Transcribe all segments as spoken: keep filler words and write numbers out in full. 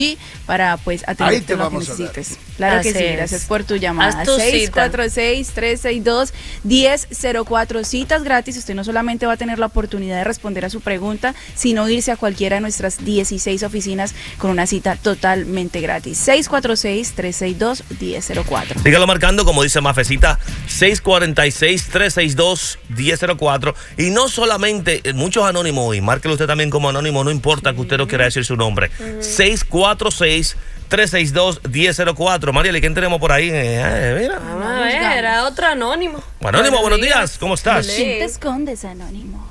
para pues atenderte lo que necesites. Claro Así que sí, es. Gracias por tu llamada. seis cuatro seis, tres seis dos, uno cero cero cuatro, citas gratis. Usted no solamente va a tener la oportunidad de responder a su pregunta, sino irse a cualquiera de nuestras dieciséis oficinas con una cita totalmente gratis. seis cuatro seis, tres seis dos, uno cero cero cuatro. Sígalo marcando, como dice Mafecita, seis cuatro seis, tres seis dos, uno cero cero cuatro. Y no solamente, muchos anónimos hoy, márquelo usted también como anónimo, no importa que usted no quiera decir su nombre. seis cuatro seis, tres seis dos, uno cero cero cuatro. Mariela, ¿quién tenemos por ahí? Eh, mira. Vamos a ver, era otro anónimo. Anónimo, buenos días, ¿cómo estás? ¿Quién te escondes, Anónimo?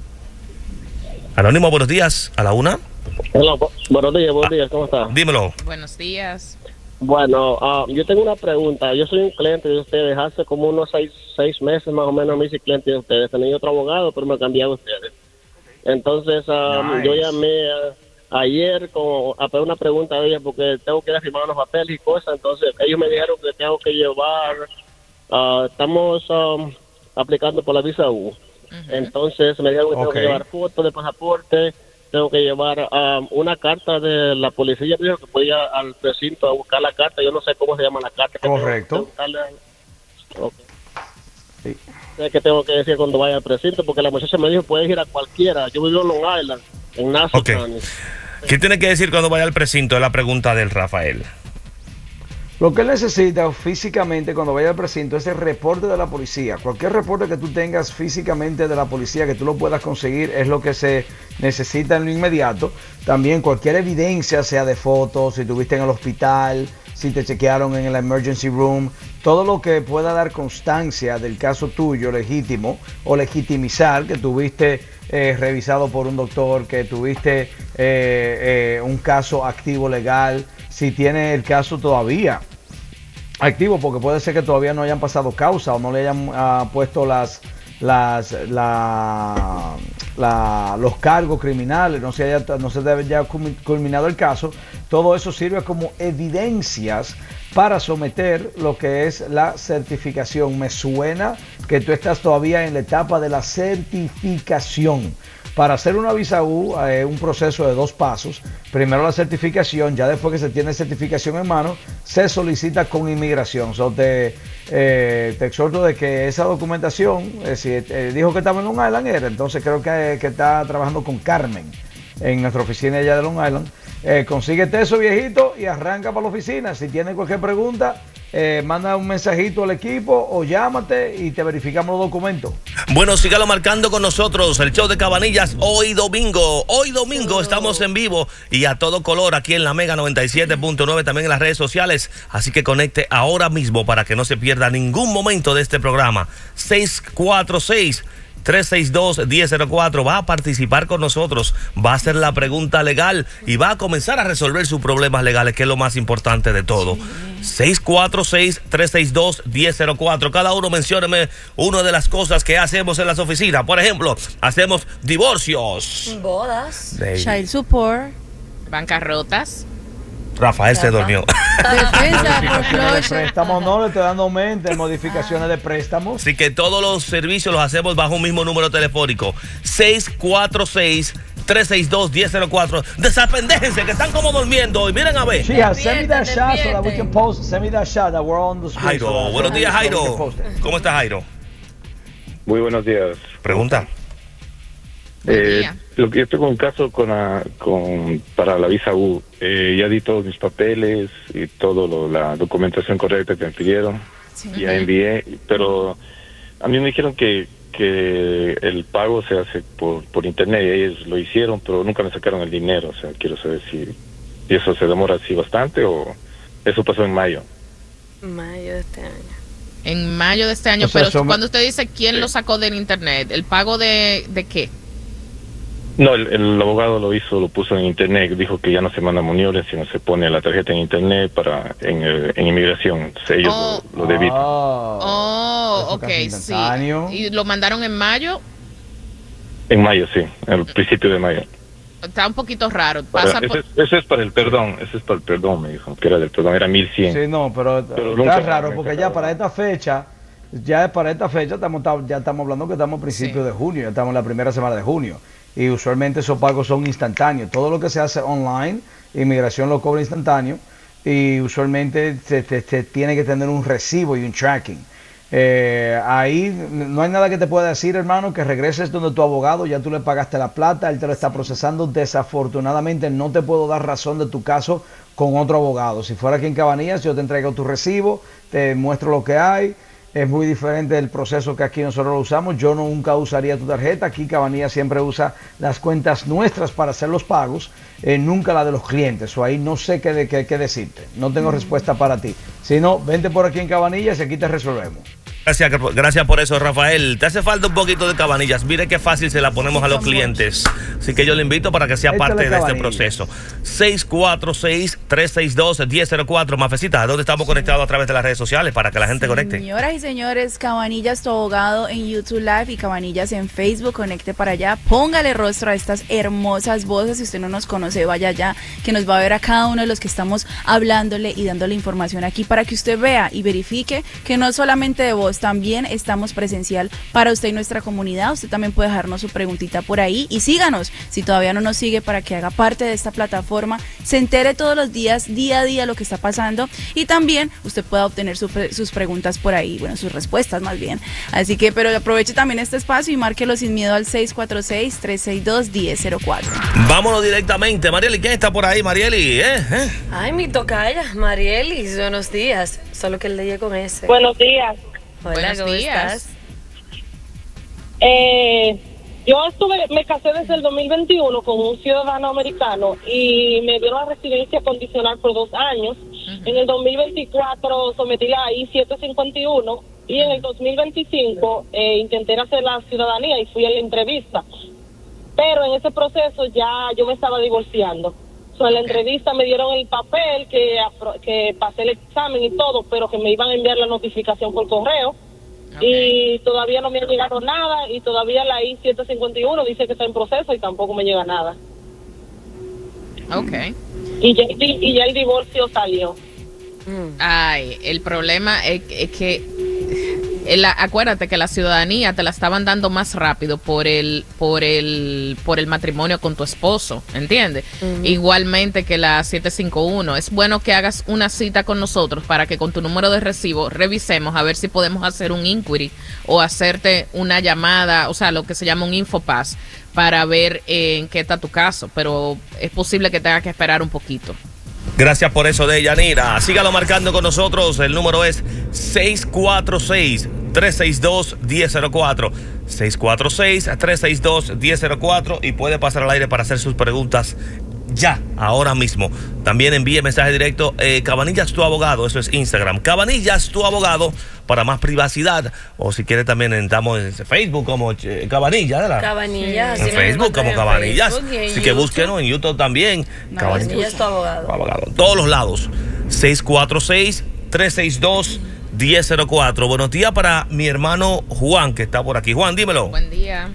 Anónimo, buenos días, a la una. Hola, buenos días, buenos días, ¿cómo estás? Dímelo. Buenos días. Bueno, uh, yo tengo una pregunta. Yo soy un cliente de ustedes. Hace como unos seis, seis meses más o menos me hice cliente de ustedes. Tenía otro abogado, pero me cambié a ustedes. Entonces, um, nice. yo llamé a, ayer con, a pedir una pregunta de ella porque tengo que ir a firmar unos papeles y cosas. Entonces, ellos me dijeron que tengo que llevar... Uh, estamos um, aplicando por la visa U. Uh-huh. Entonces, me dijeron que tengo okay. que llevar fotos de pasaporte. Tengo que llevar um, una carta de la policía. Me dijo que podía ir al precinto a buscar la carta. Yo no sé cómo se llama la carta. Correcto. Okay. Sí. ¿Qué tengo que decir cuando vaya al precinto? Porque la muchacha me dijo, puedes ir a cualquiera. Yo vivo en Long Island, en Nassau okay. County. ¿Qué tiene que decir cuando vaya al precinto? Es la pregunta del Rafael. Lo que él necesita físicamente cuando vaya al precinto es el reporte de la policía. Cualquier reporte que tú tengas físicamente de la policía, que tú lo puedas conseguir, es lo que se necesita en lo inmediato. También cualquier evidencia, sea de fotos, si estuviste en el hospital, si te chequearon en el emergency room, todo lo que pueda dar constancia del caso tuyo legítimo o legitimizar que tuviste eh, revisado por un doctor, que tuviste eh, eh, un caso activo legal, si tiene el caso todavía activo, porque puede ser que todavía no hayan pasado causa o no le hayan uh, puesto las, las la, la, los cargos criminales, no se haya, no se debe ya culminado el caso. Todo eso sirve como evidencias para someter lo que es la certificación. Me suena que tú estás todavía en la etapa de la certificación. Para hacer una visa U, eh, un proceso de dos pasos. Primero la certificación, ya después que se tiene certificación en mano, se solicita con inmigración. So te, eh, te exhorto de que esa documentación, eh, si eh, dijo que estaba en Long Island, era, entonces creo que, que está trabajando con Carmen en nuestra oficina allá de Long Island. Eh, consíguete eso, viejito, y arranca para la oficina. Si tienes cualquier pregunta, eh, manda un mensajito al equipo o llámate y te verificamos los documentos. Bueno, sígalo marcando con nosotros, el show de Cabanillas, hoy domingo. Hoy domingo estamos en vivo y a todo color aquí en la Mega noventa y siete punto nueve, también en las redes sociales. Así que conecte ahora mismo para que no se pierda ningún momento de este programa. seis cuatro seis, tres seis dos, uno cero cero cuatro. Va a participar con nosotros, va a hacer la pregunta legal y va a comenzar a resolver sus problemas legales, que es lo más importante de todo. Sí. seis cuatro seis, tres seis dos, uno cero cero cuatro. Cada uno mencióneme una de las cosas que hacemos en las oficinas. Por ejemplo, hacemos divorcios, bodas, de... child support, bancarrotas. Rafael se durmió. Defensa, de préstamos, no le estoy dando mente, modificaciones de préstamos. Así que todos los servicios los hacemos bajo un mismo número telefónico. seis cuatro seis, tres seis dos, uno cero cero cuatro. Desapendéjense, que están como durmiendo. Y miren a ver. Yeah, send me that shot so that we can post. Send me that shot that we're on the screen. Jairo, so buenos días, Jairo. ¿Cómo está, Jairo? Muy buenos días. Pregunta. Eh, lo que yo tengo un caso con, la, con para la visa U, eh, ya di todos mis papeles y todo lo, la documentación correcta que me pidieron, sí. Ya envié, pero a mí me dijeron que que el pago se hace por por internet y ellos lo hicieron, pero nunca me sacaron el dinero. O sea, quiero saber si, si eso se demora así bastante o eso pasó en mayo. Mayo de este año. En mayo de este año, o sea, pero somos... cuando usted dice quién sí. lo sacó del internet, ¿el pago de, de qué? No, el, el abogado lo hizo, lo puso en internet, dijo que ya no se manda monioles, sino se pone la tarjeta en internet para en, en inmigración, entonces ellos oh. lo, lo debitan. Oh, oh ok, sí. ¿Y lo mandaron en mayo? En mayo, sí, al principio de mayo. Está un poquito raro. Pasa ese, por... ese es para el perdón, ese es para el perdón, me dijo, que era del perdón, era mil cien. Sí, no, pero, pero está raro, porque ya para esta fecha, ya para esta fecha estamos, ya estamos hablando que estamos a principios sí. de junio, ya estamos en la primera semana de junio. Y usualmente esos pagos son instantáneos. Todo lo que se hace online inmigración lo cobra instantáneo y usualmente se, te, te tiene que tener un recibo y un tracking. Eh, ahí no hay nada que te pueda decir, hermano, que regreses donde tu abogado, ya tú le pagaste la plata, él te lo está procesando. Desafortunadamente no te puedo dar razón de tu caso con otro abogado. Si fuera aquí en Cabanillas, yo te entrego tu recibo, te muestro lo que hay. Es muy diferente del proceso que aquí nosotros lo usamos. Yo no, nunca usaría tu tarjeta. Aquí Cabanillas siempre usa las cuentas nuestras para hacer los pagos, eh, nunca la de los clientes. O ahí no sé qué, de, qué, qué decirte. No tengo respuesta para ti. Si no, vente por aquí en Cabanillas y aquí te resolvemos. Gracias, gracias por eso, Rafael. Te hace falta un poquito de Cabanillas. Mire qué fácil se la ponemos a los clientes. Así que yo le invito para que sea parte de este proceso. seis cuatro seis, tres seis dos, uno cero cero cuatro. Mafecita, ¿dónde estamos conectados a través de las redes sociales para que la gente conecte? Señoras y señores, Cabanillas, tu abogado en YouTube Live y Cabanillas en Facebook. Conecte para allá. Póngale rostro a estas hermosas voces. Si usted no nos conoce, vaya allá, que nos va a ver a cada uno de los que estamos hablándole y dándole información aquí para que usted vea y verifique que no solamente de voz, también estamos presencial para usted y nuestra comunidad. Usted también puede dejarnos su preguntita por ahí y síganos si todavía no nos sigue para que haga parte de esta plataforma, se entere todos los días, día a día lo que está pasando y también usted pueda obtener su, sus preguntas por ahí, bueno, sus respuestas más bien. Así que, pero aproveche también este espacio y márquelo sin miedo al seis cuatro seis, tres seis dos, uno cero cero cuatro. Vámonos directamente. Marieli, ¿quién está por ahí, Marieli? ¿Eh? ¿Eh? Ay, mi tocaya, Marieli, buenos días. Solo que el de ella con ese. Buenos días. Hola, Buenos ¿cómo días. estás? Eh, yo estuve, me casé desde el dos mil veintiuno con un ciudadano americano y me dieron la residencia condicional por dos años. Uh-huh. En el dos mil veinticuatro sometí la I setecientos cincuenta y uno y en el dos mil veinticinco eh, intenté hacer la ciudadanía y fui a la entrevista. Pero en ese proceso ya yo me estaba divorciando. So, en la entrevista me dieron el papel que, que pasé el examen y todo, pero que me iban a enviar la notificación por correo. Okay. Y todavía no me ha llegado nada y todavía la I setecientos cincuenta y uno dice que está en proceso y tampoco me llega nada. Ok. Y ya, y ya el divorcio salió. Mm. Ay, el problema es, es que el, acuérdate que la ciudadanía te la estaban dando más rápido por el por el por el matrimonio con tu esposo, ¿entiendes? Uh-huh. Igualmente que la setecientos cincuenta y uno. Es bueno que hagas una cita con nosotros para que con tu número de recibo revisemos a ver si podemos hacer un inquiry o hacerte una llamada, o sea, lo que se llama un infopass para ver eh, en qué está tu caso, pero es posible que tengas que esperar un poquito. Gracias por eso, de Yanira. Sígalo marcando con nosotros. El número es seis cuatro seis, tres seis dos, uno cero cero cuatro. seis cuatro seis, tres seis dos, uno cero cero cuatro y puede pasar al aire para hacer sus preguntas ya, ahora mismo. También envíe mensaje directo. Eh, Cabanillas, tu abogado. Eso es Instagram. Cabanillas, tu abogado, para más privacidad. O si quiere también estamos en Facebook como eh, Cabanillas, ¿verdad? Cabanillas. En Facebook como Cabanillas. Facebook, así que búsquenos en YouTube también. No, Cabanillas, tu abogado. abogado. Todos los lados. seis cuatro seis, tres seis dos, uno cero cero cuatro. Buenos días para mi hermano Juan, que está por aquí. Juan, dímelo. Buen día.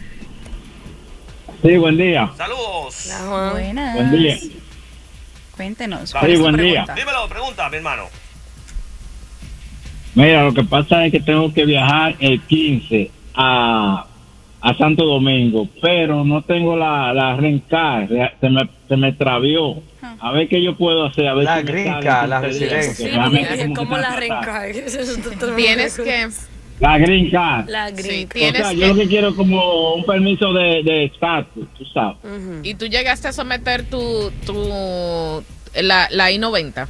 Sí, buen día. Saludos. Hola, buenas. Buen día. Cuéntenos. Sí, buen día. Dímelo, pregunta, mi hermano. Mira, lo que pasa es que tengo que viajar el quince a, a Santo Domingo, pero no tengo la, la green card, se me, se me travió. A ver qué yo puedo hacer. A ver la si green card, la residencia. Sí, ¿cómo la green card? Tienes que... La green card. La green sí, card. O sea, yo lo que quiero es como un permiso de, de estatus, tú sabes. Uh-huh. Y tú llegaste a someter tu, tu la, la I noventa.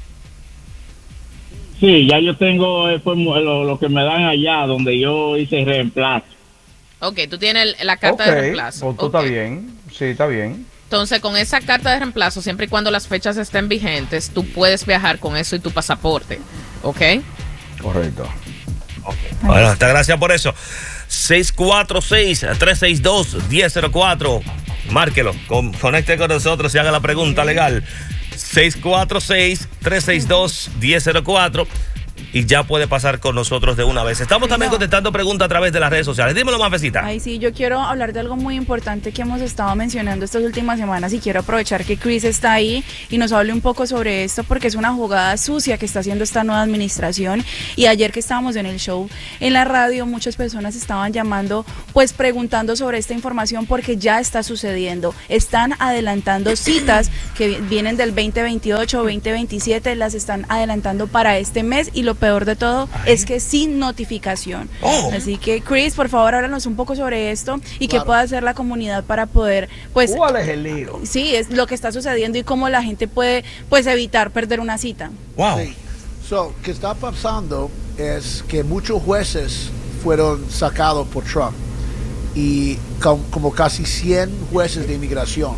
Sí, ya yo tengo eh, lo, lo que me dan allá, donde yo hice reemplazo. Ok, tú tienes la carta okay, de reemplazo. Pues tú okay. está bien, sí, está bien. Entonces, con esa carta de reemplazo, siempre y cuando las fechas estén vigentes, tú puedes viajar con eso y tu pasaporte, ¿ok? Correcto. Okay. Bueno, hasta gracias por eso. seis cuatro seis, tres seis dos, uno cero cero cuatro. Márquelo, con, conecte con nosotros y haga la pregunta legal. seis cuatro seis, tres seis dos, uno cero cero cuatro. y ya puede pasar con nosotros de una vez. Estamos también no. contestando preguntas a través de las redes sociales. Dímelo, Mafecita. Ay, sí, yo quiero hablar de algo muy importante que hemos estado mencionando estas últimas semanas y quiero aprovechar que Chris está ahí y nos hable un poco sobre esto porque es una jugada sucia que está haciendo esta nueva administración. Y ayer que estábamos en el show en la radio, muchas personas estaban llamando, pues preguntando sobre esta información porque ya está sucediendo. Están adelantando citas que vienen del veinte veintiocho o veinte veintisiete, las están adelantando para este mes y lo peor de todo Ay. es que sin notificación. Oh. Así que Chris, por favor, háblanos un poco sobre esto y claro. qué puede hacer la comunidad para poder, pues... ¿Cuál es el lío? Sí, es lo que está sucediendo y cómo la gente puede, pues, evitar perder una cita. Wow. Sí. So, ¿qué está pasando? Es que muchos jueces fueron sacados por Trump y com, como casi cien jueces de inmigración.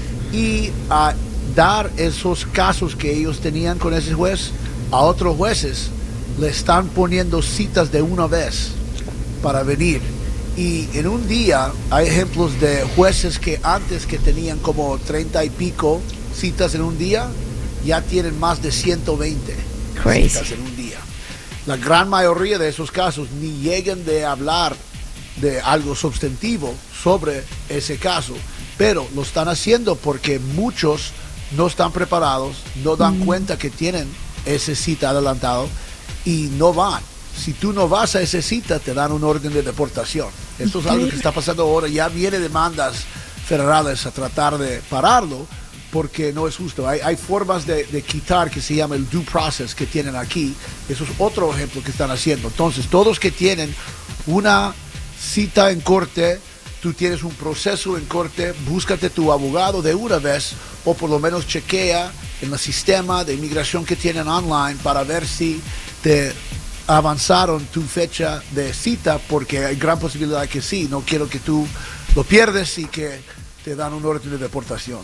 Y a dar esos casos que ellos tenían con ese juez a otros jueces, le están poniendo citas de una vez para venir. Y en un día hay ejemplos de jueces que antes que tenían como treinta y pico citas en un día, ya tienen más de ciento veinte Crazy. citas en un día. La gran mayoría de esos casos ni llegan de hablar de algo sustantivo sobre ese caso, pero lo están haciendo porque muchos no están preparados, no dan mm. cuenta que tienen esa cita adelantado y no van. Si tú no vas a esa cita, te dan un orden de deportación. Esto es algo que está pasando ahora. Ya viene demandas federales a tratar de pararlo porque no es justo. Hay, hay formas de, de quitar que se llama el due process que tienen aquí. Eso es otro ejemplo que están haciendo. Entonces, todos que tienen una cita en corte, tú tienes un proceso en corte, búscate tu abogado de una vez o por lo menos chequea en el sistema de inmigración que tienen online para ver si te avanzaron tu fecha de cita, porque hay gran posibilidad que sí. No quiero que tú lo pierdes y que te dan un orden de deportación.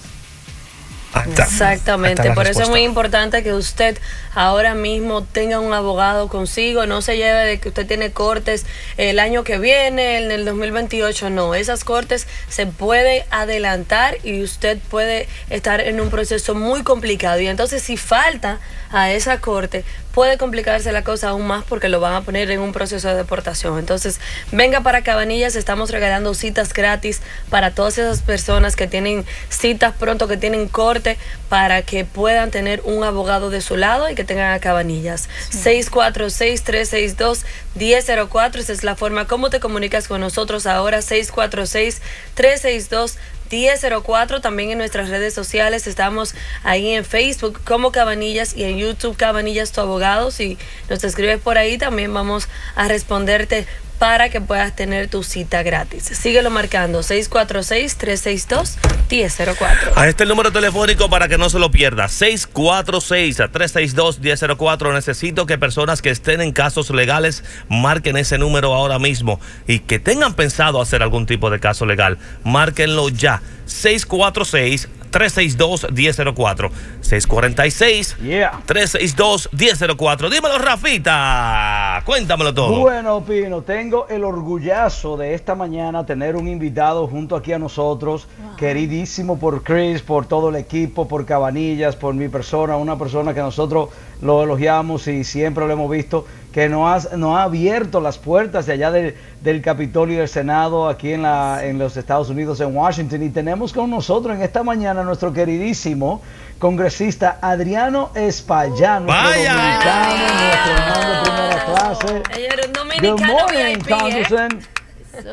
Exactamente, por eso es muy importante que usted ahora mismo tenga un abogado consigo, no se lleve de que usted tiene cortes el año que viene, en el dos mil veintiocho, no, esas cortes se puede adelantar y usted puede estar en un proceso muy complicado y entonces si falta a esa corte puede complicarse la cosa aún más porque lo van a poner en un proceso de deportación. Entonces venga para Cabanillas, estamos regalando citas gratis para todas esas personas que tienen citas pronto, que tienen corte, para que puedan tener un abogado de su lado y que tengan a Cabanillas. Sí. seis cuatro seis, tres seis dos, uno cero cero cuatro, esa es la forma como te comunicas con nosotros ahora, seis cuatro seis, tres seis dos, uno cero cero cuatro. También en nuestras redes sociales estamos ahí en Facebook como Cabanillas y en YouTube Cabanillas tu abogado. Si nos escribes por ahí también vamos a responderte para que puedas tener tu cita gratis. Síguelo marcando, seis cuatro seis, tres seis dos, uno cero cero cuatro. Ahí está el número telefónico para que no se lo pierda, seis cuatro seis, tres seis dos, uno cero cero cuatro. Necesito que personas que estén en casos legales marquen ese número ahora mismo y que tengan pensado hacer algún tipo de caso legal, márquenlo ya, seis cuatro seis, tres seis dos, uno cero cero cuatro, seis cuatro seis, tres seis dos, uno cero cero cuatro. Dímelo, Rafita, cuéntamelo todo. Bueno, Pino, tengo el orgullazo de esta mañana tener un invitado junto aquí a nosotros, wow. queridísimo por Chris, por todo el equipo, por Cabanillas, por mi persona, una persona que nosotros lo elogiamos y siempre lo hemos visto, que nos ha, nos ha abierto las puertas de allá de, del Capitolio y del Senado aquí en, la, en los Estados Unidos, en Washington. Y tenemos con nosotros en esta mañana nuestro queridísimo congresista Adriano Espaillá, nuestro dominicano, nuestro hermano de primera clase. Good morning, Congressman. ¿eh?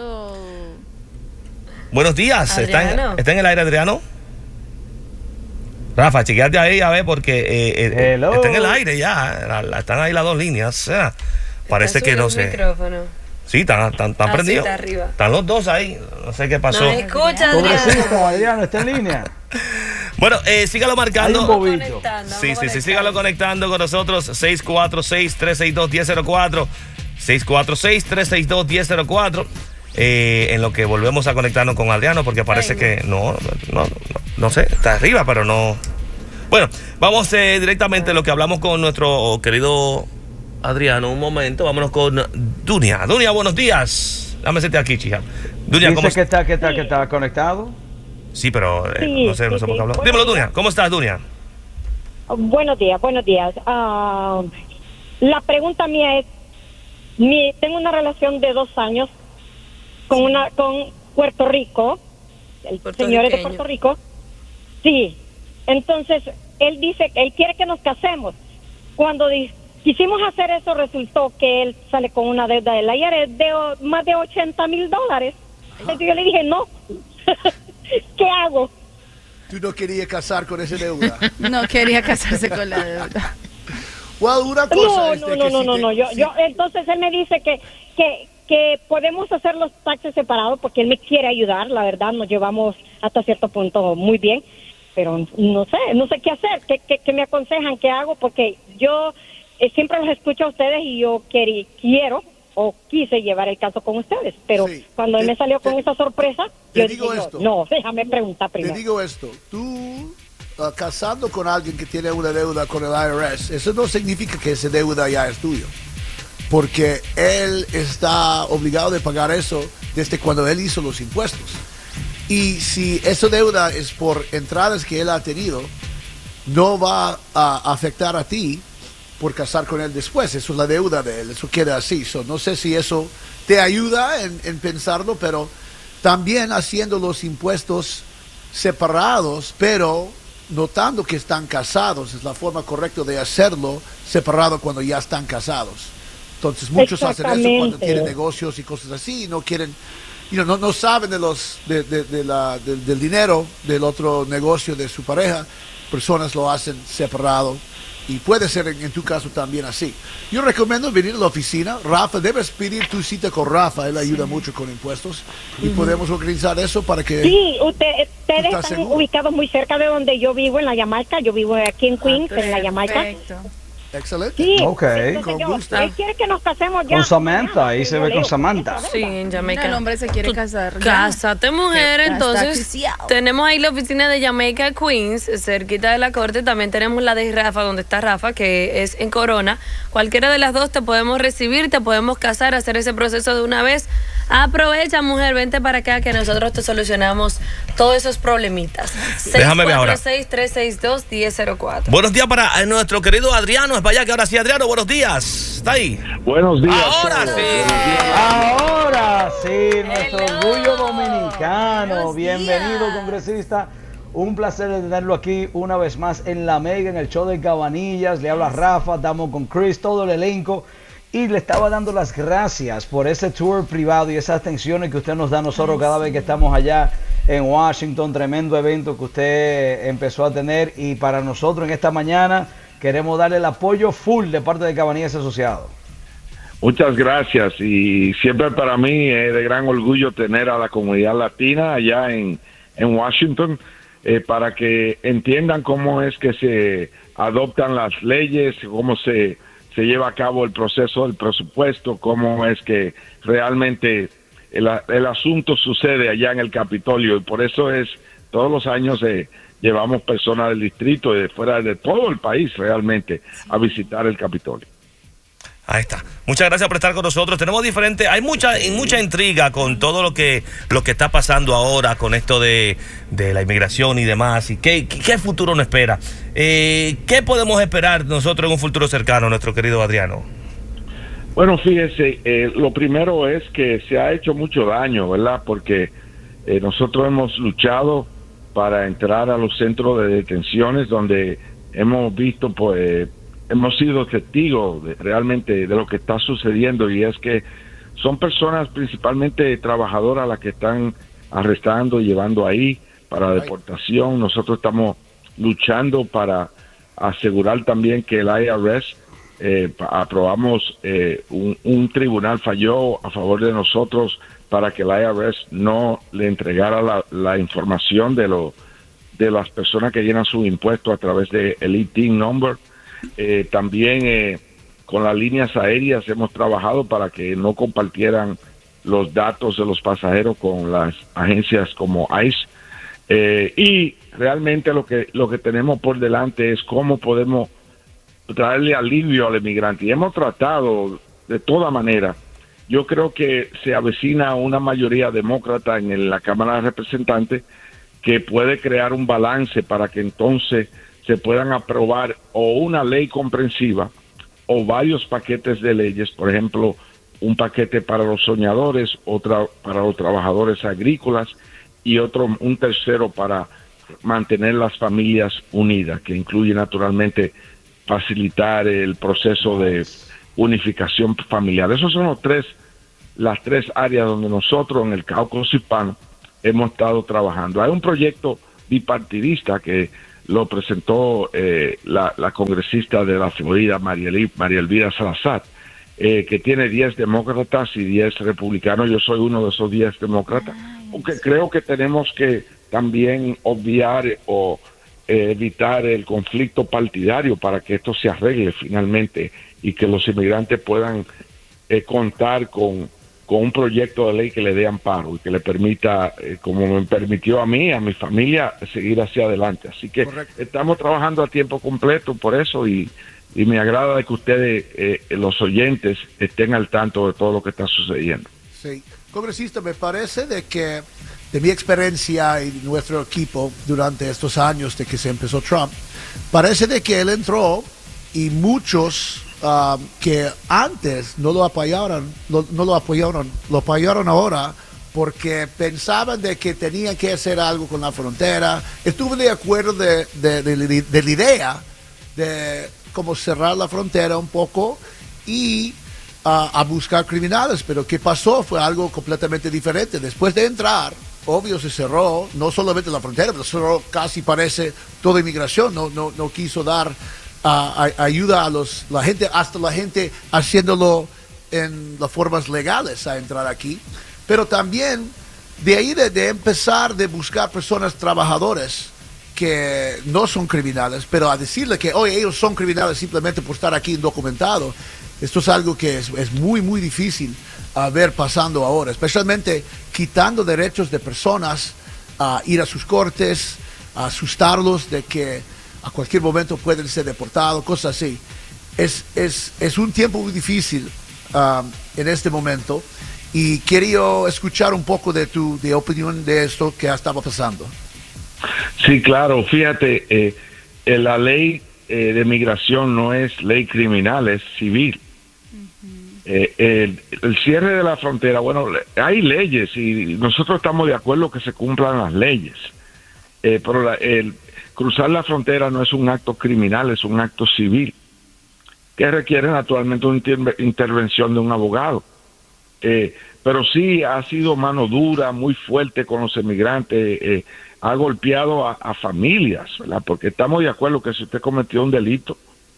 Buenos días, ¿está en, ¿está en el aire, Adriano? Rafa, chequeate ahí a ver porque eh, eh, está en el aire ya, la, la, están ahí las dos líneas, o sea, parece que no sé. Micrófono. Sí, están, están, están prendidos. Está arriba. Están los dos ahí, no sé qué pasó. No escucha, Adriano. Adriano, está en línea. Bueno, eh, sígalo marcando. Sí, sí, sí, sígalo conectando con nosotros. seis cuatro seis, tres seis dos, uno cero cero cuatro. seis cuatro seis, tres seis dos, uno cero cero cuatro. Eh, en lo que volvemos a conectarnos con Adriano, porque parece Venga. que no, no, no, no sé, está arriba, pero no. Bueno, vamos eh, directamente a lo que hablamos con nuestro querido Adriano. Un momento, vámonos con Dunia. Dunia, buenos días. Dame serte aquí, chica. Dunia, ¿cómo que está, que está, que está conectado? Sí, pero eh, sí, no sé, sí, no sé por qué sí. hablar. Dímelo, Dunia, ¿cómo estás, Dunia? Buenos días, buenos días. Uh, la pregunta mía es, mi, tengo una relación de dos años con una con Puerto Rico, el señor es de Puerto Rico, sí, entonces él dice, él quiere que nos casemos. Cuando di, quisimos hacer eso, resultó que él sale con una deuda del I R S de o, más de ochenta mil dólares. Entonces yo le dije, no, ¿qué hago? ¿Tú no querías casar con esa deuda? No quería casarse con la deuda. Well, una cosa no, es no, de no, que no, si no, te, no, yo, si... yo, entonces él me dice que, que, que podemos hacer los taxes separados porque él me quiere ayudar, la verdad, nos llevamos hasta cierto punto muy bien, pero no sé, no sé qué hacer, qué, qué, qué me aconsejan, qué hago, porque yo eh, siempre los escucho a ustedes y yo querí, quiero o quise llevar el caso con ustedes, pero sí, cuando te, él me salió te, con esa sorpresa, te yo digo dije, esto, no, déjame preguntar primero. Te digo esto, tú uh, casando con alguien que tiene una deuda con el I R S, eso no significa que esa deuda ya es tuyo, porque él está obligado de pagar eso desde cuando él hizo los impuestos. Y si esa deuda es por entradas que él ha tenido, no va a afectar a ti por casar con él después. Eso es la deuda de él, eso queda así. So, no sé si eso te ayuda en, en pensarlo, pero también haciendo los impuestos separados, pero notando que están casados, es la forma correcta de hacerlo separado cuando ya están casados. Entonces muchos hacen eso cuando tienen negocios y cosas así, y no quieren, you know, no, no saben de los de, de, de la, de, del dinero del otro negocio de su pareja. Personas lo hacen separado. Y puede ser en, en tu caso también así. Yo recomiendo venir a la oficina. Rafa, debes pedir tu cita con Rafa. Él ayuda sí. mucho con impuestos. Y uh-huh. podemos organizar eso para que... Sí, usted, ustedes están seguro? ubicados muy cerca de donde yo vivo, en la Jamaica. Yo vivo aquí en Queens, ah, en la Jamaica. Perfecto. Excelente. Sí, okay. Con yo, gusto. Él quiere que nos casemos ya. Con Samantha, ahí se ve con Samantha. Sí, en Jamaica. No, el hombre se quiere casar. Cásate, mujer. Entonces, tenemos ahí la oficina de Jamaica Queens, cerquita de la corte. También tenemos la de Rafa, donde está Rafa, que es en Corona. Cualquiera de las dos te podemos recibir, te podemos casar, hacer ese proceso de una vez. Aprovecha, mujer, vente para acá que nosotros te solucionamos todos esos problemitas. Déjame ver ahora. seis cuatro seis, tres seis dos, uno cero cero cuatro. Buenos días para nuestro querido Adriano. Es para allá que ahora sí, Adriano, buenos días. ¿Está ahí? Buenos días. Ahora sí. Ahora sí, nuestro orgullo dominicano. Bienvenido, congresista. Un placer de tenerlo aquí una vez más en La Mega, en el show de Cabanillas. Le habla Rafa, estamos con Chris, todo el elenco. Y le estaba dando las gracias por ese tour privado y esas atenciones que usted nos da a nosotros cada vez que estamos allá en Washington. Tremendo evento que usted empezó a tener. Y para nosotros en esta mañana queremos darle el apoyo full de parte de Cabanillas Asociados. Muchas gracias. Y siempre para mí es de gran orgullo tener a la comunidad latina allá en, en Washington eh, para que entiendan cómo es que se adoptan las leyes, cómo se... se lleva a cabo el proceso del presupuesto, cómo es que realmente el, el asunto sucede allá en el Capitolio, y por eso es, todos los años eh, llevamos personas del distrito y de fuera de todo el país realmente a visitar el Capitolio. Ahí está. Muchas gracias por estar con nosotros. Tenemos diferente, hay mucha mucha intriga con todo lo que lo que está pasando ahora con esto de, de la inmigración y demás. ¿Y qué, qué, qué futuro nos espera? Eh, ¿Qué podemos esperar nosotros en un futuro cercano, nuestro querido Adriano? Bueno, fíjese, eh, lo primero es que se ha hecho mucho daño, ¿verdad? Porque eh, nosotros hemos luchado para entrar a los centros de detenciones donde hemos visto, pues, hemos sido testigos de, realmente de lo que está sucediendo, y es que son personas principalmente trabajadoras las que están arrestando y llevando ahí para deportación. Nosotros estamos luchando para asegurar también que el I R S, eh, aprobamos eh, un, un tribunal falló a favor de nosotros para que el I R S no le entregara la, la información de lo de las personas que llenan sus impuestos a través de el I T I N number. Eh, también eh, con las líneas aéreas hemos trabajado para que no compartieran los datos de los pasajeros con las agencias como ICE, eh, y realmente lo que lo que tenemos por delante es cómo podemos traerle alivio al inmigrante, y hemos tratado de toda manera. Yo creo que se avecina una mayoría demócrata en la Cámara de Representantes que puede crear un balance para que entonces se puedan aprobar o una ley comprensiva o varios paquetes de leyes, por ejemplo, un paquete para los soñadores, otra para los trabajadores agrícolas y otro, un tercero para mantener las familias unidas, que incluye naturalmente facilitar el proceso de unificación familiar. Esos son los tres, las tres áreas donde nosotros en el Cáucaso Hispano hemos estado trabajando. Hay un proyecto bipartidista que lo presentó eh, la, la congresista de la Florida, María, María Elvira Salazar, eh, que tiene diez demócratas y diez republicanos. Yo soy uno de esos diez demócratas, porque creo que tenemos que también obviar o eh, evitar el conflicto partidario para que esto se arregle finalmente y que los inmigrantes puedan eh, contar con, con un proyecto de ley que le dé amparo y que le permita, eh, como me permitió a mí, a mi familia, seguir hacia adelante. Así que Correcto. Estamos trabajando a tiempo completo por eso y, y me agrada de que ustedes, eh, los oyentes, estén al tanto de todo lo que está sucediendo. Sí, congresista, me parece de que de mi experiencia y nuestro equipo durante estos años de que se empezó Trump, parece de que él entró y muchos uh, que antes no lo apoyaron, no, no lo apoyaron, lo apoyaron ahora porque pensaban de que tenían que hacer algo con la frontera. Estuve de acuerdo de, de, de, de, de la idea de cómo cerrar la frontera un poco y uh, a buscar criminales, pero ¿qué pasó? Fue algo completamente diferente. Después de entrar, obvio se cerró, no solamente la frontera, pero cerró casi parece toda inmigración, no, no, no quiso dar uh, a, ayuda a los, la gente, hasta la gente haciéndolo en las formas legales a entrar aquí. Pero también de ahí de, de empezar de buscar personas trabajadores que no son criminales, pero a decirle que oye, ellos son criminales simplemente por estar aquí indocumentados, esto es algo que es, es muy, muy difícil a ver pasando ahora, especialmente quitando derechos de personas a ir a sus cortes, a asustarlos de que a cualquier momento pueden ser deportados, cosas así. Es, es, es un tiempo muy difícil uh, en este momento y quería escuchar un poco de tu de opinión de esto que estaba pasando. Sí, claro, fíjate, eh, eh, la ley eh, de migración no es ley criminal, es civil. Eh, el, el cierre de la frontera, bueno, hay leyes y nosotros estamos de acuerdo que se cumplan las leyes, eh, pero la, el cruzar la frontera no es un acto criminal, es un acto civil que requiere naturalmente una inter intervención de un abogado, eh, pero sí ha sido mano dura, muy fuerte con los emigrantes, eh, ha golpeado a, a familias, ¿verdad? Porque estamos de acuerdo que si usted cometió un delito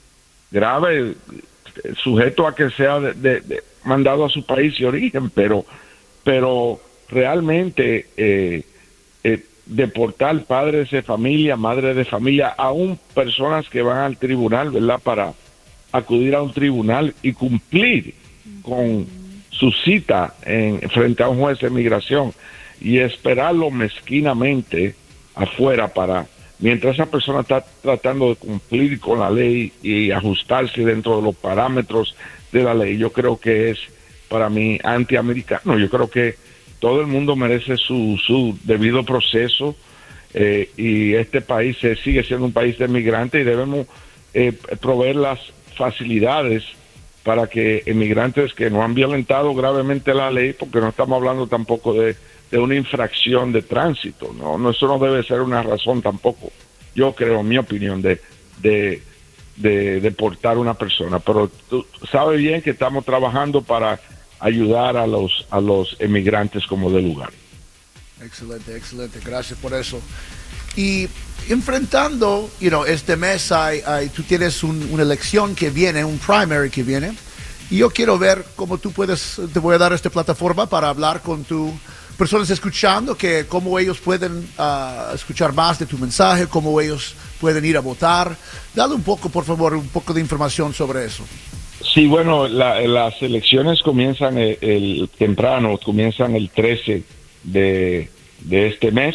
grave, sujeto a que sea de, de, de mandado a su país de origen, pero pero realmente eh, eh, deportar padres de familia, madres de familia, aún personas que van al tribunal, ¿verdad? Para acudir a un tribunal y cumplir con su cita en frente a un juez de migración y esperarlo mezquinamente afuera para mientras esa persona está tratando de cumplir con la ley y ajustarse dentro de los parámetros de la ley. Yo creo que es, para mí, antiamericano. Yo creo que todo el mundo merece su, su debido proceso eh, y este país eh, sigue siendo un país de migrantes y debemos eh, proveer las facilidades para que emigrantes que no han violentado gravemente la ley, porque no estamos hablando tampoco de de una infracción de tránsito, no, no, eso no debe ser una razón tampoco, yo creo, en mi opinión, de, de, de deportar a una persona, pero tú sabes bien que estamos trabajando para ayudar a los, a los emigrantes como de lugar. Excelente, excelente, gracias por eso. Y enfrentando, you know, este mes hay, hay, tú tienes un, una elección que viene, un primary que viene, y yo quiero ver cómo tú puedes, te voy a dar esta plataforma para hablar con tu personas escuchando, que cómo ellos pueden uh, escuchar más de tu mensaje, cómo ellos pueden ir a votar. Dale un poco, por favor, un poco de información sobre eso. Sí, bueno, la, las elecciones comienzan el, el temprano, comienzan el trece de, de este mes.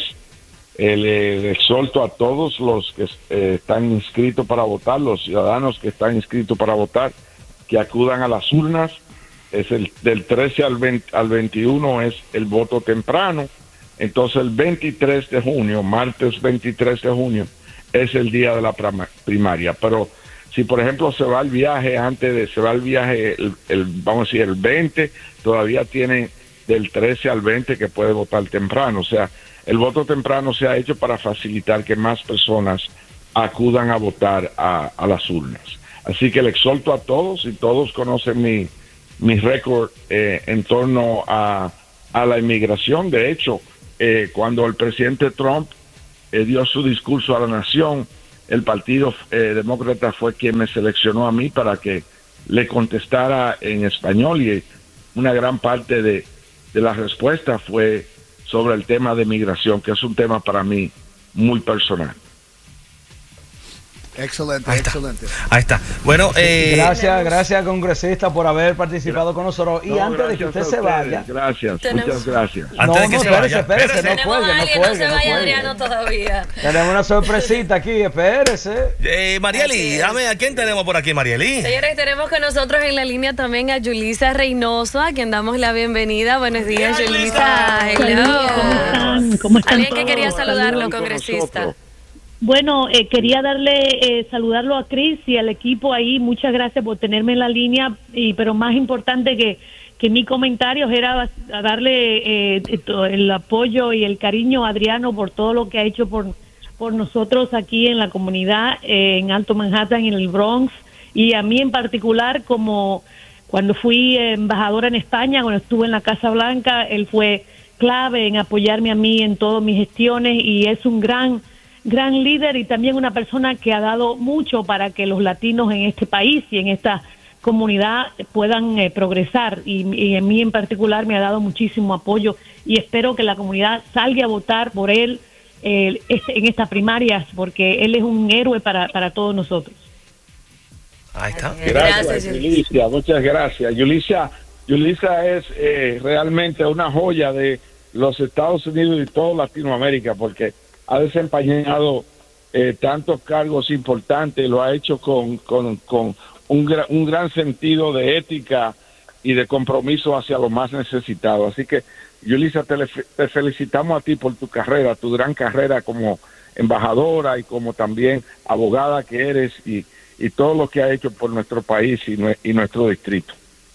Le exhorto a todos los que eh, están inscritos para votar, los ciudadanos que están inscritos para votar, que acudan a las urnas. Es el del trece al, veinte, al veintiuno es el voto temprano, entonces el veintitrés de junio, martes veintitrés de junio, es el día de la primaria, pero si por ejemplo se va el viaje antes de, se va el viaje, el, el, vamos a decir el veinte, todavía tiene del trece al veinte que puede votar temprano. O sea, el voto temprano se ha hecho para facilitar que más personas acudan a votar a, a las urnas. Así que le exhorto a todos, y todos conocen mi, mi récord eh, en torno a, a la inmigración. De hecho, eh, cuando el presidente Trump eh, dio su discurso a la nación, el Partido eh, Demócrata fue quien me seleccionó a mí para que le contestara en español, y una gran parte de, de la respuesta fue sobre el tema de migración, que es un tema para mí muy personal. Excelente, Ahí excelente. Está. Ahí está. Bueno, eh, gracias, gracias, congresista, por haber participado con nosotros. Y no, antes de que usted se vaya. Gracias, Tenemos... muchas gracias. Antes no, de que no, se espérese, vaya. espérese, espérese. no cuelgue, no alguien, cuelgue. no se vaya no Adriano todavía. Tenemos una sorpresita aquí, espérese. Eh, Marieli, dame, ¿a quién tenemos por aquí, Marieli? Señores, tenemos con nosotros en la línea también a Yulisa Reynoso, a quien damos la bienvenida. Buenos días, Yulisa. Hello. ¿Cómo están? ¿Cómo están Alguien todos? que quería saludarlo, Saludos congresista. Bueno, eh, quería darle, eh, saludarlo a Chris y al equipo ahí. Muchas gracias por tenerme en la línea, y pero más importante que, que mi comentario era a darle eh, el apoyo y el cariño a Adriano por todo lo que ha hecho por, por nosotros aquí en la comunidad, eh, en Alto Manhattan, en el Bronx, y a mí en particular, como cuando fui embajadora en España, cuando estuve en la Casa Blanca, él fue clave en apoyarme a mí en todas mis gestiones, y es un gran... gran líder, y también una persona que ha dado mucho para que los latinos en este país y en esta comunidad puedan eh, progresar, y, y en mí en particular me ha dado muchísimo apoyo, y espero que la comunidad salga a votar por él eh, este, en estas primarias, porque él es un héroe para, para todos nosotros. Ahí está. Gracias, gracias Yulisa, muchas gracias. Yulisa, Yulisa es eh, realmente una joya de los Estados Unidos y toda Latinoamérica, porque ha desempeñado eh, tantos cargos importantes, lo ha hecho con, con, con un, gra, un gran sentido de ética y de compromiso hacia los más necesitados. Así que, Yulisa, te, te felicitamos a ti por tu carrera, tu gran carrera como embajadora y como también abogada que eres, y, y todo lo que ha hecho por nuestro país y, nue, y nuestro distrito.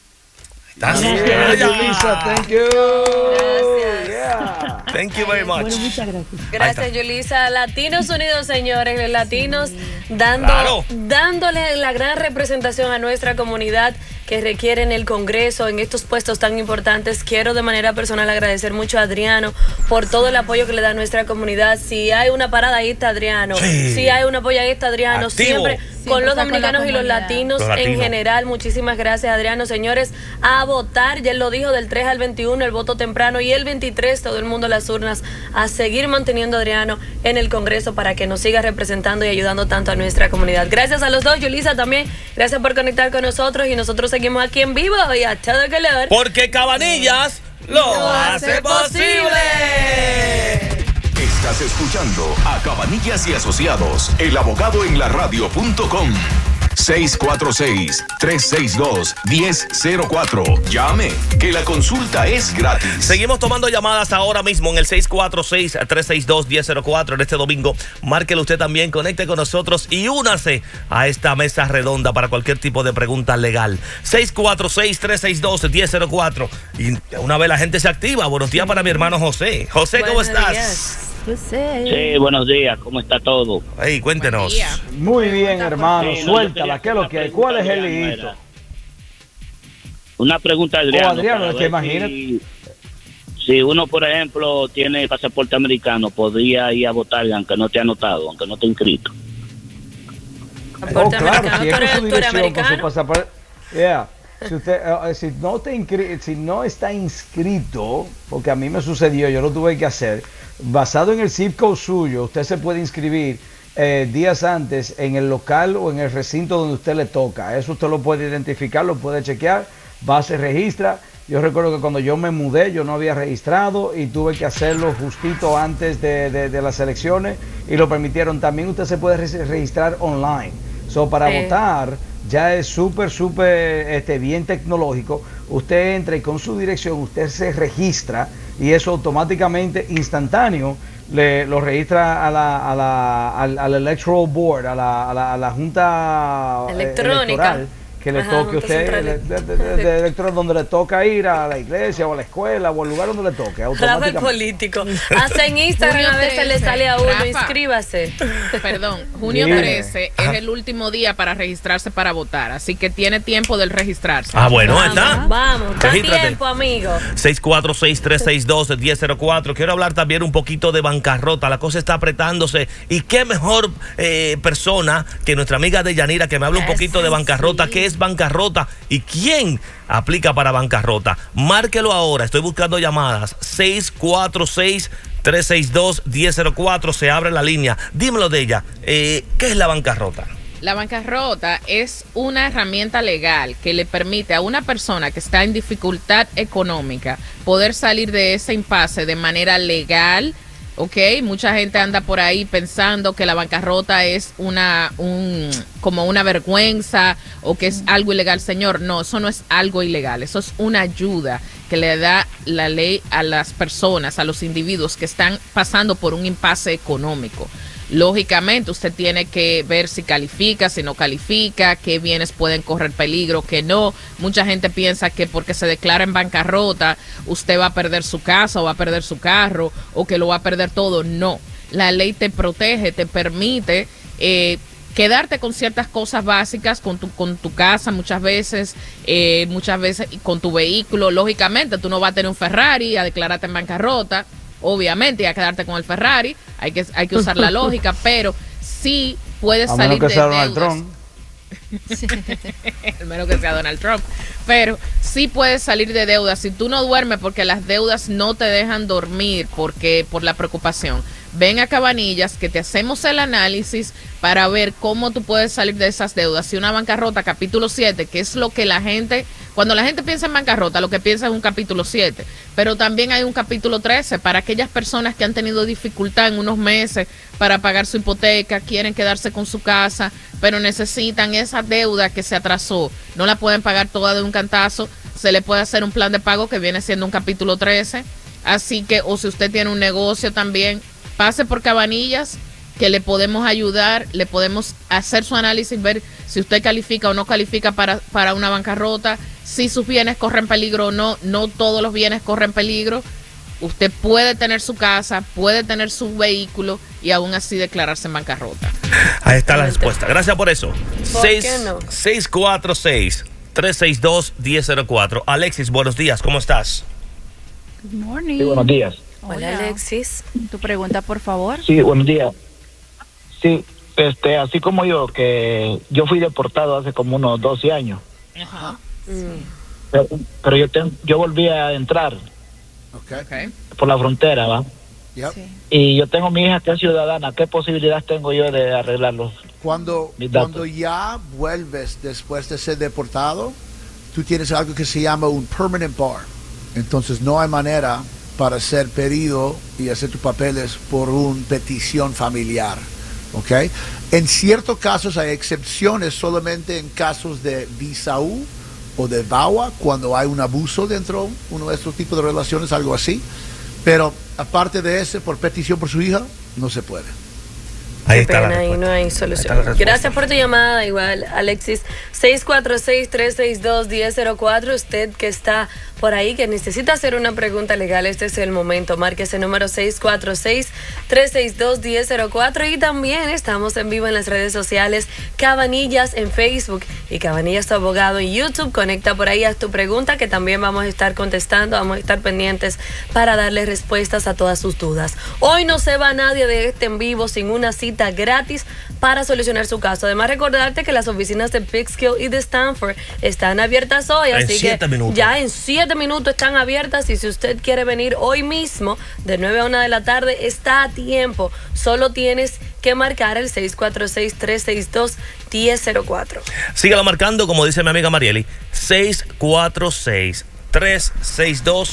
Gracias, Yulisa, thank you. Gracias. Yeah. Thank you very much. Bueno, muchas gracias. Gracias, Yulisa. Latinos Unidos, señores, los latinos dando, Claro. dándole la gran representación a nuestra comunidad que requiere en el Congreso, en estos puestos tan importantes. Quiero de manera personal agradecer mucho a Adriano por todo el apoyo que le da a nuestra comunidad. Si hay una parada, ahí está Adriano. Sí. Si hay un apoyo, ahí está Adriano. Activo. Siempre, Siempre con los está con la dominicanos y los comunidad. latinos, Los en latinos. general. Muchísimas gracias, Adriano. Señores, a votar, ya él lo dijo, del tres al veintiuno, el voto temprano, y el veintitrés, todo el mundo a las urnas, a seguir manteniendo a Adriano en el Congreso para que nos siga representando y ayudando tanto a nuestra comunidad. Gracias a los dos, Yulisa también, gracias por conectar con nosotros, y nosotros seguimos aquí en vivo y a todo color. Porque Cabanillas lo, Lo hace hace posible. Estás escuchando a Cabanillas y Asociados, el abogado en la radio punto com. seis cuatro seis, tres seis dos, uno cero cero cuatro. Llame, que la consulta es gratis. Seguimos tomando llamadas ahora mismo en el seis cuatro seis, tres seis dos, uno cero cero cuatro en este domingo. Márquelo usted también, conecte con nosotros y únase a esta mesa redonda para cualquier tipo de pregunta legal. seis cuatro seis, tres seis dos, uno cero cero cuatro. Y una vez la gente se activa, buenos días para mi hermano José. José, ¿cómo Buenos estás? días. José. Sí, buenos días, ¿cómo está todo? Hey, cuéntenos. Muy bien, hermano, Sí, no, suéltala, yo ¿qué es lo que hay? ¿Cuál es el Adriano, hito? era Una pregunta, Adriano. Oh, Adriano, para es que ver imagínate. Si, si uno, por ejemplo, tiene pasaporte americano, podría ir a votar aunque no esté anotado, aunque no esté inscrito. Oh, Pasaporte claro, americano, si ¿tú es eres- con su tú eres dirección, con su americano? pasaporte. Yeah. Si usted, eh, si no te inscri- si no está inscrito, porque a mí me sucedió, yo lo tuve que hacer, basado en el zip code suyo, usted se puede inscribir eh, días antes en el local o en el recinto donde usted le toca. Eso usted lo puede identificar, lo puede chequear, va, se registra. Yo recuerdo que cuando yo me mudé, yo no había registrado y tuve que hacerlo justito antes de, de, de las elecciones, y lo permitieron. También usted se puede re- registrar online. So, para Sí. votar ya es súper, súper este, bien tecnológico. Usted entra y con su dirección usted se registra, y eso automáticamente, instantáneo, le, lo registra a la, a la, al, al Electoral Board, a la, a la, a la Junta Electrónica. Electoral, que le Ajá, toque a usted, de, de, de, de electoral, donde le toca ir a la iglesia o a la escuela o al lugar donde le toque. Rafa el político. Hasta en Instagram a veces le sale a uno, Rafa, inscríbase. Perdón, junio trece es el último día para registrarse para votar, así que tiene tiempo del registrarse. Ah, bueno, vamos, está. Vamos, da tiempo, amigo. seis cuatro seis, tres seis dos, uno cero cero cuatro. Quiero hablar también un poquito de bancarrota. La cosa está apretándose. Y qué mejor eh, persona que nuestra amiga Deyanira, que me habla un poquito de bancarrota. Sí. ¿Qué es bancarrota y quién aplica para bancarrota? Márquelo ahora, estoy buscando llamadas. Seis cuatro seis, tres seis dos, uno cero cero cuatro. Se abre la línea. Dímelo de ella, eh, ¿qué es la bancarrota? La bancarrota es una herramienta legal que le permite a una persona que está en dificultad económica poder salir de ese impasse de manera legal. Ok, mucha gente anda por ahí pensando que la bancarrota es una un como una vergüenza o que es algo ilegal. Señor, no, eso no es algo ilegal, eso es una ayuda que le da la ley a las personas, a los individuos que están pasando por un impasse económico. Lógicamente usted tiene que ver si califica, si no califica, qué bienes pueden correr peligro, qué no. Mucha gente piensa que porque se declara en bancarrota usted va a perder su casa o va a perder su carro o que lo va a perder todo. No, la ley te protege, te permite eh, quedarte con ciertas cosas básicas, con tu, con tu casa muchas veces, eh, muchas veces con tu vehículo. Lógicamente tú no vas a tener un Ferrari a declararte en bancarrota. Obviamente, y a quedarte con el Ferrari, hay que, hay que usar la lógica, pero sí puedes a salir menos que de sea deudas. Donald Trump. Al menos que sea Donald Trump. Pero sí puedes salir de deudas. Si tú no duermes porque las deudas no te dejan dormir porque por la preocupación, ven a Cabanillas que te hacemos el análisis para ver cómo tú puedes salir de esas deudas. Si una bancarrota, capítulo siete, que es lo que la gente, cuando la gente piensa en bancarrota, lo que piensa es un capítulo siete, pero también hay un capítulo trece para aquellas personas que han tenido dificultad en unos meses para pagar su hipoteca, quieren quedarse con su casa, pero necesitan esa deuda que se atrasó, no la pueden pagar toda de un cantazo, se le puede hacer un plan de pago que viene siendo un capítulo trece, así que, o si usted tiene un negocio también, pase por Cabanillas, que le podemos ayudar, le podemos hacer su análisis, ver si usted califica o no califica para, para una bancarrota, si sus bienes corren peligro o no. No todos los bienes corren peligro. Usted puede tener su casa, puede tener su vehículo y aún así declararse en bancarrota. Ahí está la respuesta. Gracias por eso. ¿Por qué no? seis cuatro seis, tres seis dos, uno cero cero cuatro. Alexis, buenos días, ¿cómo estás? Good morning. Sí, buenos días. Hola, Hola, Alexis. Tu pregunta, por favor. Sí, buenos días. Sí, este, así como yo, que yo fui deportado hace como unos doce años. Ajá. Mm. Pero, pero yo ten, yo volví a entrar okay. por la frontera, ¿va? Yep. Sí. Y yo tengo mi hija que es ciudadana. ¿Qué posibilidad tengo yo de arreglarlos? Cuando, cuando ya vuelves después de ser deportado, tú tienes algo que se llama un permanent bar. Entonces no hay manera para ser pedido y hacer tus papeles por una petición familiar. ¿Ok? En ciertos casos hay excepciones solamente en casos de visa U o de V A W A, cuando hay un abuso dentro de uno de estos tipos de relaciones, algo así. Pero aparte de ese, por petición por su hija, no se puede. Ahí Qué está pena, ahí no hay solución. Gracias por tu llamada, igual, Alexis. seis cuatro seis, tres seis dos, uno cero cero cuatro. Usted que está por ahí, que necesita hacer una pregunta legal, este es el momento. Marque ese número seis cuatro seis, tres seis dos, uno cero cero cuatro. Y también estamos en vivo en las redes sociales Cabanillas en Facebook y Cabanillas tu abogado en YouTube. Conecta por ahí, haz tu pregunta que también vamos a estar contestando. Vamos a estar pendientes para darle respuestas a todas sus dudas. Hoy no se va nadie de este en vivo sin una cita gratis para solucionar su caso. Además, recordarte que las oficinas de Peekskill y de Stanford están abiertas hoy, así que minutos. ya en siete minutos están abiertas, y si usted quiere venir hoy mismo de nueve a una de la tarde, está a tiempo. Solo tienes que marcar el seis cuatro seis, tres seis dos, uno cero cero cuatro. Sígalo marcando, como dice mi amiga Marieli, seis cuatro seis, tres seis dos,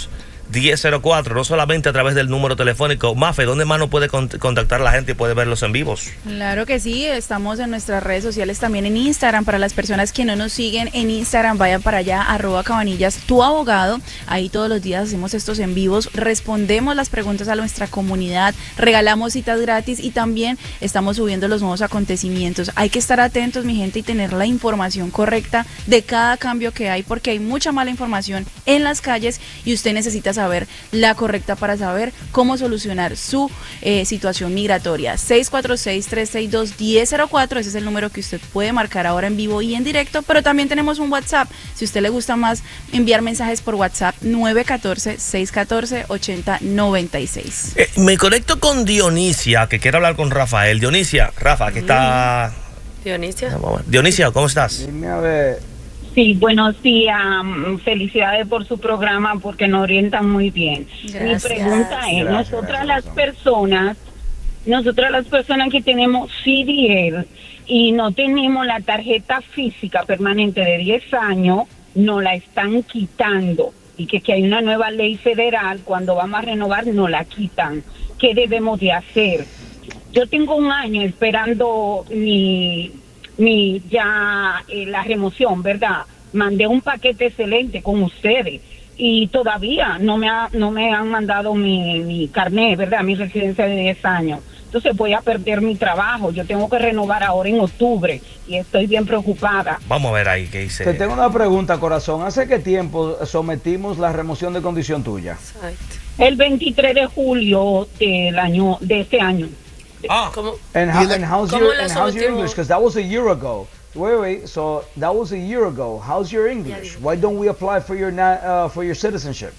diez cero cuatro, no solamente a través del número telefónico. Mafe, ¿dónde más nos puede contactar la gente y puede verlos en vivos? Claro que sí, estamos en nuestras redes sociales, también en Instagram. Para las personas que no nos siguen en Instagram, vayan para allá, arroba Cabanillas, tu abogado. Ahí todos los días hacemos estos en vivos, respondemos las preguntas a nuestra comunidad, regalamos citas gratis y también estamos subiendo los nuevos acontecimientos. Hay que estar atentos, mi gente, y tener la información correcta de cada cambio que hay, porque hay mucha mala información en las calles y usted necesita saber la correcta para saber cómo solucionar su eh, situación migratoria. seis cuatro seis, tres seis dos, uno cero cero cuatro, ese es el número que usted puede marcar ahora en vivo y en directo, pero también tenemos un WhatsApp. Si a usted le gusta más enviar mensajes por WhatsApp, nueve uno cuatro, seis uno cuatro, ocho cero nueve seis. Eh, me conecto con Dionisia, que quiere hablar con Rafael. Dionisia, Rafa, que está... Dionisia. Dionisia, ¿cómo estás? Dime a ver. Sí, buenos días. Felicidades por su programa porque nos orientan muy bien. Gracias. Mi pregunta es, Gracias, nosotras gracias, las razón. personas, nosotras las personas que tenemos C D L y no tenemos la tarjeta física permanente de diez años, nos la están quitando. Y que, que hay una nueva ley federal, cuando vamos a renovar nos la quitan. ¿Qué debemos de hacer? Yo tengo un año esperando mi... mi ya eh, la remoción, ¿verdad? Mandé un paquete excelente con ustedes y todavía no me ha, no me han mandado mi, mi carnet, ¿verdad? Mi residencia de diez años. Entonces voy a perder mi trabajo. Yo tengo que renovar ahora en octubre y estoy bien preocupada. Vamos a ver ahí qué dice. Te tengo una pregunta, corazón. ¿Hace qué tiempo sometimos la remoción de condición tuya? Exacto. El veintitrés de julio del año, de este año. Ah, ¿Cómo? And, how, and how's ¿Cómo your, la and how's your sometimos? English? Because that was a year ago. Wait, wait. So that was a year ago. How's your English? Why don't we apply for your na uh, for your citizenship?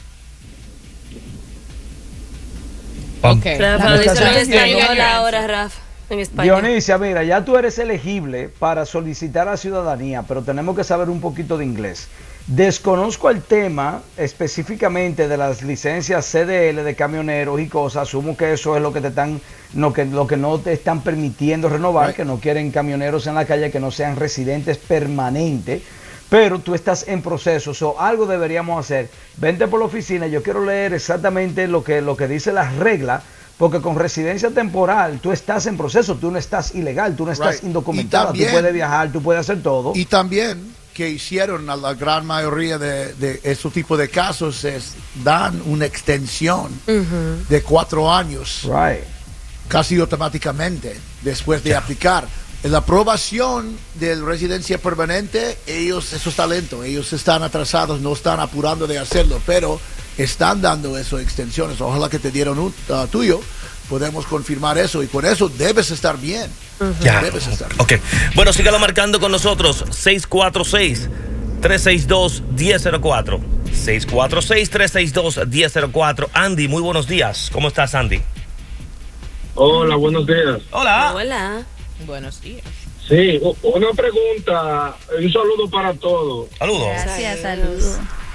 Ok. Rafa, Me dice estás en entendiendo. español ahora, Rafa. En España. Dionisia, mira, ya tú eres elegible para solicitar la ciudadanía, pero tenemos que saber un poquito de inglés. Desconozco el tema específicamente de las licencias C D L de camioneros y cosas. Asumo que eso es lo que te están, lo que, lo que no te están permitiendo renovar, right. Que no quieren camioneros en la calle que no sean residentes permanentes. Pero tú estás en proceso, so, algo deberíamos hacer. Vente por la oficina, yo quiero leer exactamente lo que, lo que dice la regla, porque con residencia temporal tú estás en proceso, tú no estás ilegal, tú no estás Right. indocumentada, También, tú puedes viajar, tú puedes hacer todo. Y también que hicieron a la gran mayoría de, de esos tipos de casos es dan una extensión Uh-huh. de cuatro años, Right. casi automáticamente después de aplicar. La aprobación de residencia permanente, ellos, eso está lento, ellos están atrasados, no están apurando de hacerlo, pero están dando esas extensiones. Ojalá que te dieron un uh, tuyo, podemos confirmar eso y con eso debes estar bien. Uh-huh. Ya. Debes estar bien. Ok. Bueno, sígalo marcando con nosotros. seis cuatro seis, tres seis dos, uno cero cero cuatro. seis cuatro seis, tres seis dos, uno cero cero cuatro. Andy, muy buenos días. ¿Cómo estás, Andy? Hola, buenos días. Hola. Hola. Buenos días. Sí, una pregunta, un saludo para todos. Saludos. Gracias, saludos.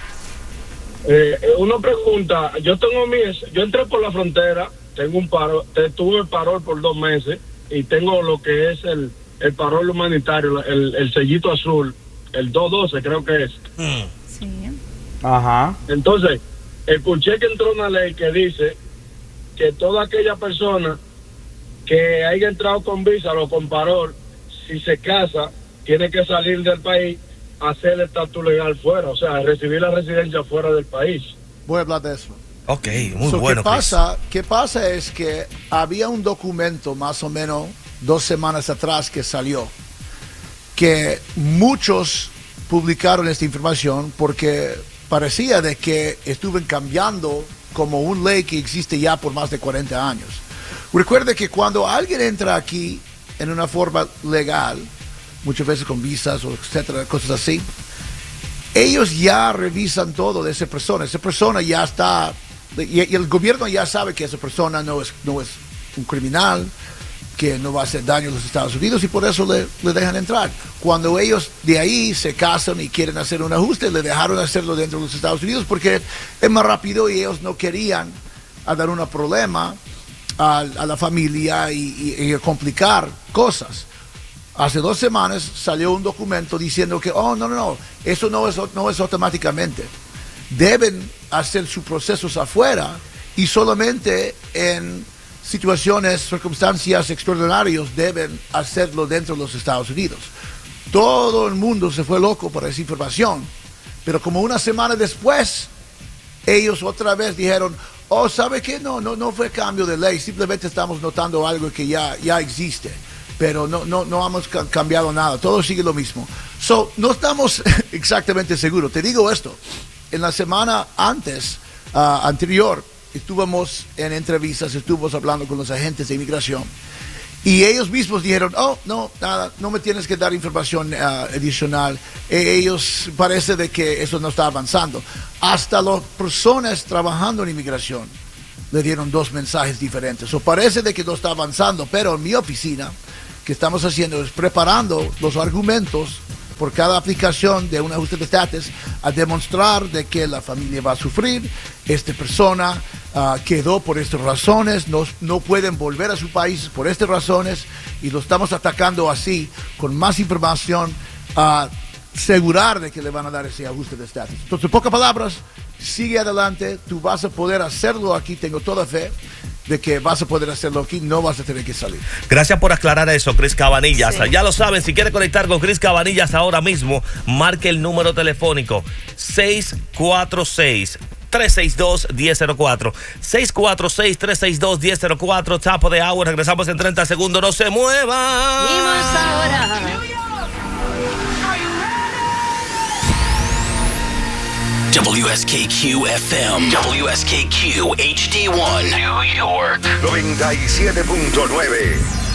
Eh, una pregunta, yo tengo mi, yo entré por la frontera, tengo un paro, tuve el parol por dos meses y tengo lo que es el, el parol humanitario, el, el sellito azul, el doscientos doce creo que es. Mm. Sí. Ajá. Entonces, escuché que entró una ley que dice que toda aquella persona que haya entrado con visa o con parol, si se casa, tiene que salir del país, hacer el estatus legal fuera, o sea, recibir la residencia fuera del país. Voy a hablar de eso. Ok, muy So, bueno. ¿qué pasa? ¿Qué pasa? Es que había un documento más o menos dos semanas atrás que salió, que muchos publicaron esta información porque parecía de que estuvieron cambiando como una ley que existe ya por más de cuarenta años. Recuerde que cuando alguien entra aquí en una forma legal, muchas veces con visas o etcétera, cosas así, ellos ya revisan todo de esa persona. Esa persona ya está, y, y el gobierno ya sabe que esa persona no es, no es un criminal, que no va a hacer daño a los Estados Unidos y por eso le, le dejan entrar. Cuando ellos de ahí se casan y quieren hacer un ajuste, le dejaron hacerlo dentro de los Estados Unidos porque es más rápido y ellos no querían a dar un problema a, a la familia y, y, y complicar cosas. Hace dos semanas salió un documento diciendo que, oh, no, no, no, eso no es, no es automáticamente. deben hacer sus procesos afuera y solamente en situaciones, circunstancias extraordinarias deben hacerlo dentro de los Estados Unidos. Todo el mundo se fue loco por esa información, pero como una semana después, ellos otra vez dijeron, oh, ¿sabe qué? No, no, no fue cambio de ley, simplemente estamos notando algo que ya, ya existe, pero no, no, no hemos cambiado nada, todo sigue lo mismo. So, no estamos exactamente seguros. Te digo esto, en la semana antes, uh, anterior, estuvimos en entrevistas, estuvimos hablando con los agentes de inmigración y ellos mismos dijeron, oh, no, nada, no me tienes que dar información uh, adicional. E ellos parece de que eso no está avanzando. Hasta las personas trabajando en inmigración le dieron dos mensajes diferentes. O parece de que no está avanzando, pero en mi oficina, que estamos haciendo es preparando los argumentos por cada aplicación de un ajuste de estatus a demostrar de que la familia va a sufrir, esta persona uh, quedó por estas razones, no, no pueden volver a su país por estas razones y lo estamos atacando así, con más información, a uh, asegurar de que le van a dar ese ajuste de estatus. Entonces, en pocas palabras, sigue adelante, tú vas a poder hacerlo aquí, tengo toda fe de que vas a poder hacerlo aquí, no vas a tener que salir. Gracias por aclarar eso, Chris Cabanillas. Sí. Ya lo saben, si quiere conectar con Chris Cabanillas ahora mismo, marque el número telefónico seis cuatro seis, tres seis dos, uno cero cero cuatro. seis cuatro seis, tres seis dos, uno cero cero cuatro. Tapo de agua, regresamos en treinta segundos, no se muevan. Y más ahora. W S K Q F M, W S K Q H D uno, New York, noventa y siete punto nueve.